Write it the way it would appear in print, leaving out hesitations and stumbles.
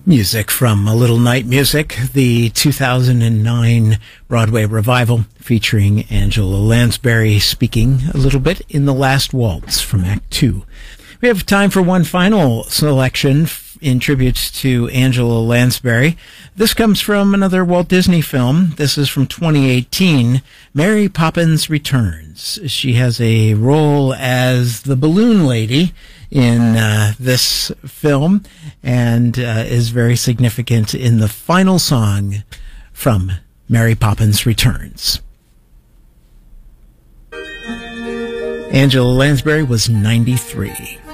Music from A Little Night Music, the 2009 Broadway revival featuring Angela Lansbury speaking a little bit in The Last Waltz from Act 2. We have time for one final selection in tribute to Angela Lansbury. This comes from another Walt Disney film. This is from 2018, Mary Poppins Returns. She has a role as the balloon lady in this film and is very significant in the final song from Mary Poppins Returns. Angela Lansbury was 93.